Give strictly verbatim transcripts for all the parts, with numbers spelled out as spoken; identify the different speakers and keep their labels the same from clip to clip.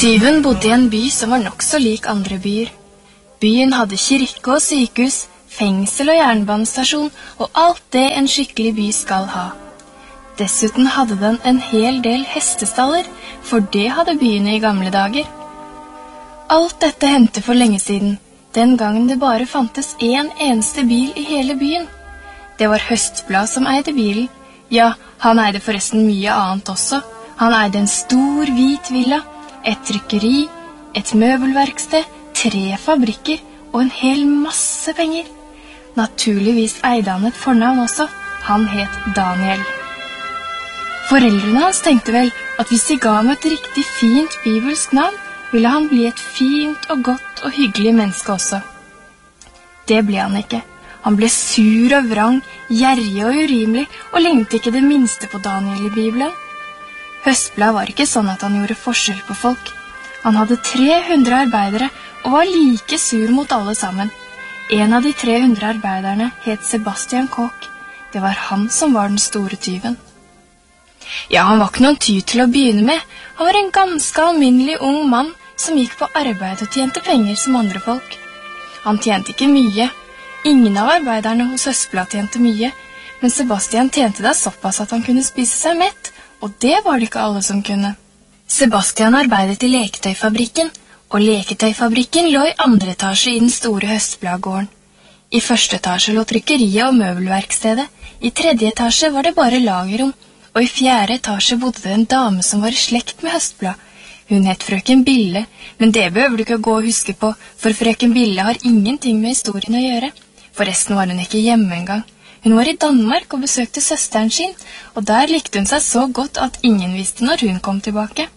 Speaker 1: Tyven bodde i en by som var nok så lik andre byer. Byen hadde kirke og sykehus, fengsel og jernbanestasjon og alt det en skikkelig by skal ha. Dessuten hadde den en hel del hestestaller, for det hadde byene i gamle dager. Alt dette hendte for lenge siden, den gangen det bare fantes en eneste bil i hele byen. Det var Høstblad som eide bilen. Ja, han eide forresten mye annet også. Han eide en stor hvit villa, et trykkeri, et møbelverksted, tre fabrikker og en hel masse penger. Naturligvis eide han et fornavn også. Han het Daniel. Foreldrene hans tenkte vel at hvis de ga ham et riktig fint bibelsk navn, ville han bli et fint og godt og hyggelig menneske også. Det ble han ikke. Han ble sur og vrang, gjerrig og urimelig, og lignet ikke det minste på Daniel i Bibelen. Høstblad var ikke sånn at han gjorde forskjell på folk. Han hadde tre hundre arbeidere, og var like sur mot alle sammen. En av de tre hundre arbeiderne het Sebastian Koch. Det var han som var den store tyven. Ja, han var ikke noen tyv til å begynne med. Han var en ganske alminnelig ung mann som gikk på arbeid og tjente penger som andre folk. Han tjente ikke mye. Ingen av arbeiderne hos Høstblad tjente mye, men Sebastian tjente da såpass at han kunne spise seg mett, og det var det ikke alle som kunne. Sebastian arbeidet i leketøyfabrikken, og leketøyfabrikken lå i andre etasje i den store Høstbladgården. I første etasje lå trykkeriet og møbelverkstedet, i tredje etasje var det bare lagerrom, og i fjerde etasje bodde det en dame som var i slekt med Høstblad. Hun het frøken Bille, men det behøver du ikke gå og huske på, for frøken Bille har ingenting med historien å gjøre. Forresten var hun ikke hjemme engang. Hun var i Danmark og besøkte søsteren sin, og der likte hun seg så godt at ingen visste når hun kom tilbake.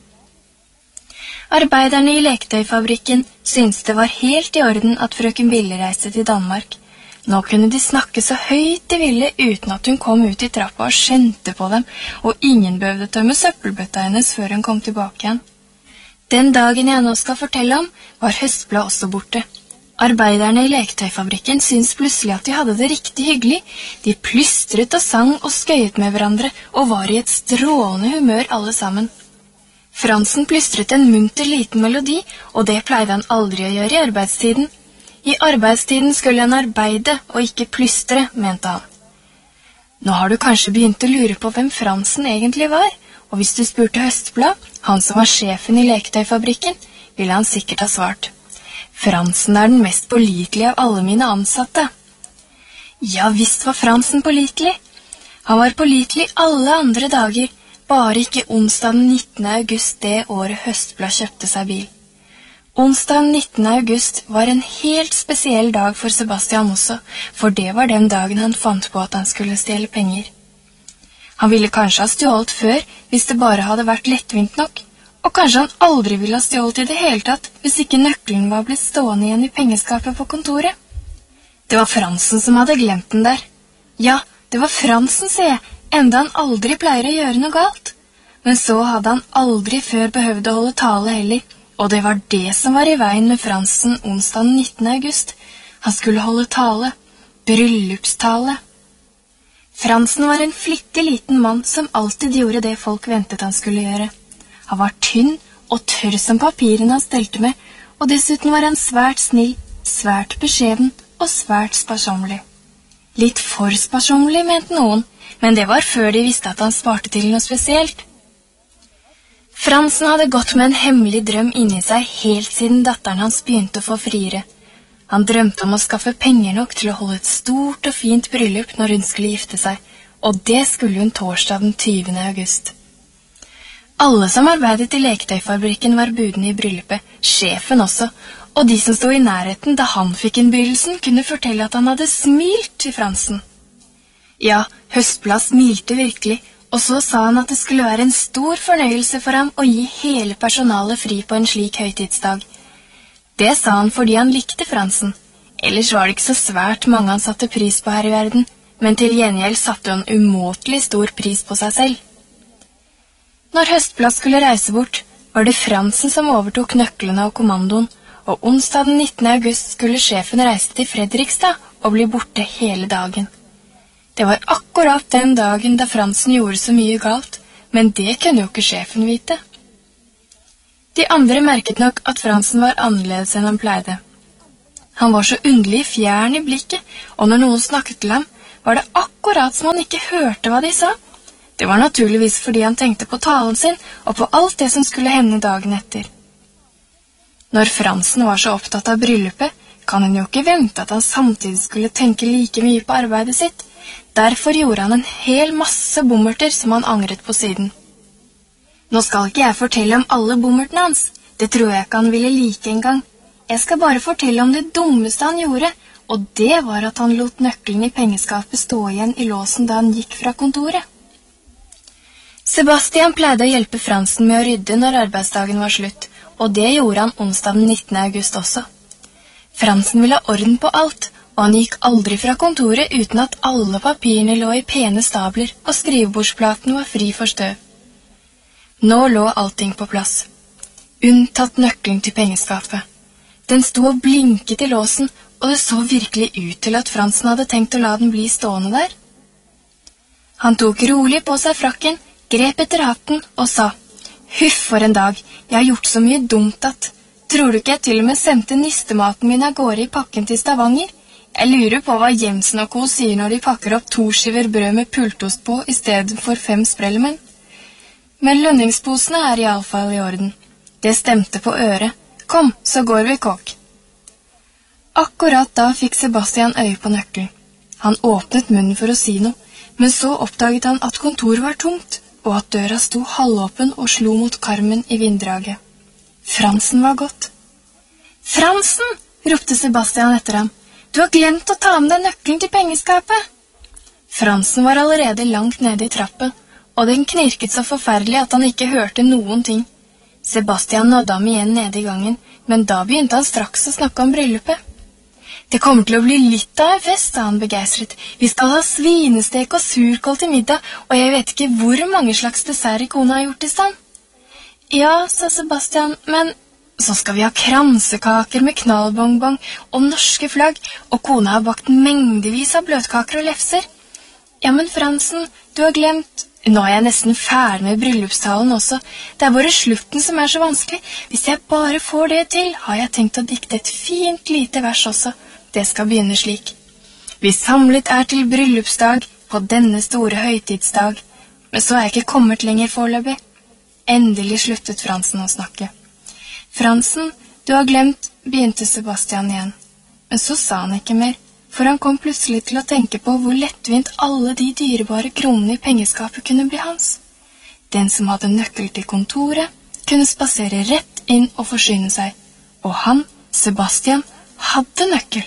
Speaker 1: Arbeiderne i leketøyfabrikken syntes det var helt i orden at frøken Bille reiste til Danmark. Nå kunne de snakke så høyt de ville uten at hun kom ut i trappa og skjente på dem, og ingen behøvde tømme søppelbøtta hennes før hun kom tilbake igjen. Den dagen jeg nå skal fortelle om, var Høstblad også borte. Arbeiderne i leketøyfabrikken syntes plutselig at de hadde det riktig hyggelig. De plystret og sang og skøyet med hverandre, og var i et strålende humør alle sammen. Fransen plystret en munter liten melodi, og det pleide han aldri å gjøre i arbeidstiden. I arbeidstiden skulle han arbeide og ikke plystre, mente han. Nå har du kanskje begynt å lure på hvem Fransen egentlig var, og hvis du spurte Høstblad, han som var sjefen i leketøyfabrikken, ville han sikkert ha svart: Fransen er den mest pålitelige av alle mine ansatte. Ja, visst var Fransen pålitelig. Han var pålitelig alle andre dager, bare ikke onsdag den nittende august det året Høstblad kjøpte seg bil. Onsdag den nittende august var en helt spesiell dag for Sebastian også, for det var den dagen han fant på at han skulle stjele penger. Han ville kanskje ha stjålet før, hvis det bare hadde vært lettvint nok, og kanskje han aldri ville ha stjålet i det hele tatt, hvis ikke nøkkelen var blitt stående igjen i pengeskapet på kontoret. Det var Fransen som hadde glemt den der. Ja, det var Fransen, sier jeg, enda han aldri pleier å gjøre noe galt. Men så hadde han aldri før behøvd å holde tale heller, og det var det som var i veien med Fransen onsdag den nittende august. Han skulle holde tale, bryllupstale. Fransen var en flittig liten mann som alltid gjorde det folk ventet han skulle gjøre. Han var tynn og tørr som papirene han stelte med, og dessuten var han svært snill, svært beskjeden og svært sparsommelig. Litt for sparsommelig, mente noen, men det var før de visste at han sparte til noe spesielt. Fransen hadde gått med en hemmelig drøm inni seg helt siden datteren hans begynte å få friere. Han drømte om å skaffe penger nok til å holde et stort og fint bryllup når hun skulle gifte seg, og det skulle hun torsdag den tyvende august. Alle som arbeidet i leketøyfabrikken var budene i bryllupet, sjefen også, og de som stod i nærheten da han fikk innbydelsen, kunne fortelle at han hadde smilt til Fransen. Ja, Høstblad smilte virkelig, og så sa han at det skulle være en stor fornøyelse for ham å gi hele personalet fri på en slik høytidsdag. Det sa han fordi han likte Fransen. Ellers var det ikke så svært mange han satte pris på her i verden, men til gjengjeld satte han umåtelig stor pris på seg selv. Når Høstblad skulle reise bort, var det Fransen som overtok nøklene og kommandoen, og onsdag den nittende august skulle sjefen reise til Fredrikstad og bli borte hele dagen. Det var akkurat den dagen da Fransen gjorde så mye galt, men det kunne jo ikke sjefen vite. De andre merket nok at Fransen var annerledes enn han pleide. Han var så underlig fjern i blikket, og når noen snakket til ham, var det akkurat som han ikke hørte hva de sa. Det var naturligvis fordi han tenkte på talen sin og på alt det som skulle hende dagen etter. Når Fransen var så opptatt av bryllupet, kan han jo ikke vente at han samtidig skulle tenke like mye på arbeidet sitt. Derfor gjorde han en hel masse bommerter som han angret på siden. Nå skal ikke jeg fortelle om alle bommertene hans. Det tror jeg ikke han ville like engang. Jeg skal bare fortelle om det dummeste han gjorde, og det var at han lot nøkkelen i pengeskapet stå igjen i låsen da han gikk fra kontoret. Sebastian pleide å hjelpe Fransen med å rydde når arbeidsdagen var slutt, og det gjorde han onsdag den nittende august også. Fransen ville ha orden på alt, og han gikk aldri fra kontoret uten at alle papirene lå i pene stabler, og skrivebordsplaten var fri for støv. Nå lå allting på plass, unntatt nøkkelen til pengeskapet. Den sto og blinket i låsen, og det så virkelig ut til at Fransen hadde tenkt å la den bli stående der. Han tok rolig på seg frakken, grep etter hatten og sa, «Huff for en dag, jeg har gjort så mye dumt at, tror du ikke jeg til og med sendte nistematen min av gårde i pakken til Stavanger? Jeg lurer på hva Jensen og Co. sier når de pakker opp to skiver brød med pultost på i stedet for fem sprellemenn. Men lønningsposene er i alle fall i orden. Det stemte på øret. Kom, så går vi kåk. Akkurat da fikk Sebastian øye på nøkkelen. Han åpnet munnen for å si noe, men så oppdaget han at kontoret var tomt, og at døra sto halvåpen og slo mot karmen i vinddraget. Fransen var gått. «Fransen!» ropte Sebastian etter ham. «Du har glemt å ta med deg nøkkelen til pengeskapet!» Fransen var allerede langt nede i trappen, og den knirket så forferdelig at han ikke hørte noen ting. Sebastian nådde ham igjen nede i gangen, men da begynte han straks å snakke om bryllupet. «Det kommer til å bli litt av en fest», sa han begeistret. «Vi skal ha svinestek og surkål til middag, og jeg vet ikke hvor mange slags desserter kona har gjort i stand.» «Ja», sa Sebastian, «men så skal vi ha kransekaker med knallbongbong og norske flagg, og kona har bakt mengdevis av bløtkaker og lefser.» «Ja, men Fransen, du har glemt...» «Nå er jeg nesten ferdig med bryllupstalen også. Det er bare slutten som er så vanskelig. Hvis jeg bare får det til, har jeg tenkt å dikte et fint lite vers også. Det skal begynne slik. Vi samlet er til bryllupsdag på denne store høytidsdag. Men så er jeg ikke kommet lenger foreløpig.» Endelig sluttet Fransen å snakke. «Fransen, du har glemt», begynte Sebastian igjen. Men så sa han ikke mer, for han kom plutselig til å tenke på hvor lettvint alle de dyrebare kronene i pengeskapet kunne bli hans. Den som hadde nøkkel til kontoret, kunne spasere rett inn og forsyne seg, og han, Sebastian, hadde nøkkel.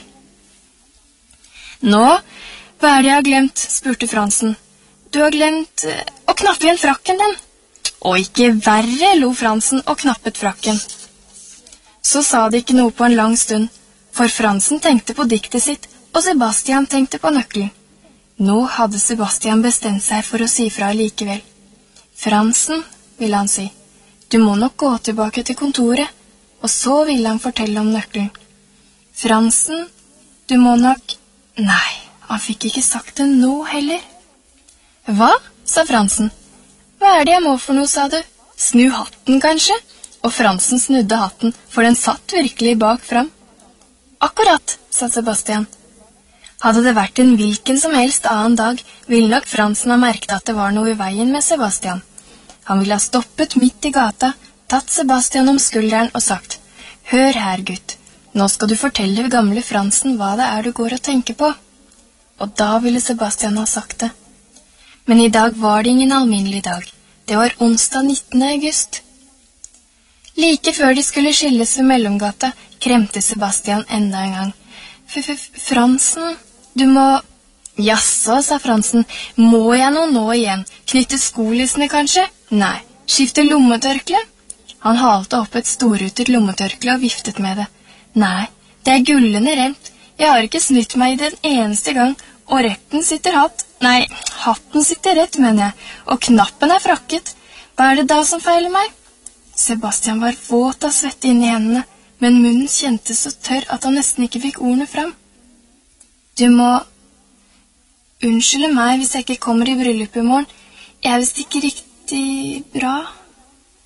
Speaker 1: «Nå, hva er det jeg har glemt?» spurte Fransen. «Du har glemt uh, å knappe igjen frakken din.» «Og ikke verre», lo Fransen og knappet frakken. Så sa de ikke noe på en lang stund, for Fransen tenkte på diktet sitt, og Sebastian tenkte på nøkkelen. Nå hadde Sebastian bestemt seg for å si fra likevel. «Fransen», ville han si, «du må nok gå tilbake til kontoret», og så ville han fortelle om nøkkelen. «Fransen, du må nok...» Nei, han fikk ikke sagt det nå heller. «Hva?» sa Fransen. «Hva er det jeg må for noe, sa du? Snu hatten, kanskje?» Og Fransen snudde hatten, for den satt virkelig bak fram. «Akkurat», sa Sebastian. Hadde det vært en hvilken som helst annen dag, ville nok Fransen ha merket at det var noe i veien med Sebastian. Han ville ha stoppet midt i gata, tatt Sebastian om skulderen og sagt, «Hør her, gutt, nå skal du fortelle gamle Fransen hva det er du går og tenker på.» Og da ville Sebastian ha sagt det. Men i dag var det ingen alminnelig dag. Det var onsdag nittende august. Like før de skulle skilles ved Mellomgata, kremte Sebastian enda en gang. «Fransen, du må...» «Jaså», sa Fransen, «må jeg nå nå igjen? Knytte skolissene, kanskje? Nei, skifte lommetørkle?» Han halte opp et storrutet lommetørkle og viftet med det. «Nei, det er gullende remt. Jeg har ikke snytt meg i den eneste gang, og retten sitter hatt. Nei, hatten sitter rett, mener jeg, og knappen er frakket. Hva er det da som feiler meg?» Sebastian var våt av svette inn i hendene, men munnen kjente så tørr at han nesten ikke fikk ordene fram. «Du må unnskylde meg hvis jeg ikke kommer i bryllup i morgen. Jeg er visst ikke riktig bra.»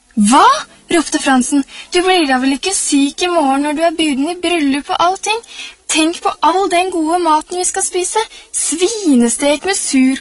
Speaker 1: Hva? Ropte Fransen. Du blir da vel ikke syk i morgen når du er buden i bryllup og allting? Tenk på all den gode maten vi skal spise. Svinestek med sur